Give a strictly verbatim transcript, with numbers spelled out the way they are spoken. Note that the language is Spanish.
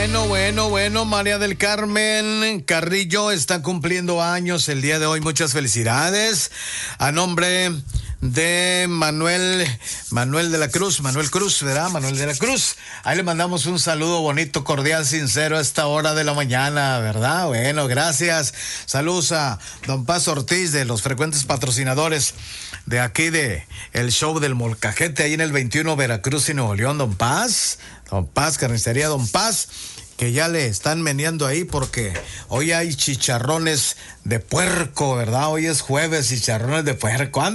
Bueno, bueno, bueno, María del Carmen Carrillo está cumpliendo años el día de hoy. Muchas felicidades. A nombre de Manuel, Manuel de la Cruz, Manuel Cruz, ¿verdad? Manuel de la Cruz. Ahí le mandamos un saludo bonito, cordial, sincero a esta hora de la mañana, ¿verdad? Bueno, gracias. Saludos a don Paz Ortiz, de los frecuentes patrocinadores de aquí de el show del Molcajete, ahí en el veintiuno Veracruz y Nuevo León. Don Paz, don Paz, carnicería Don Paz, que ya le están meneando ahí porque hoy hay chicharrones de puerco, ¿verdad? Hoy es jueves, chicharrones de puerco.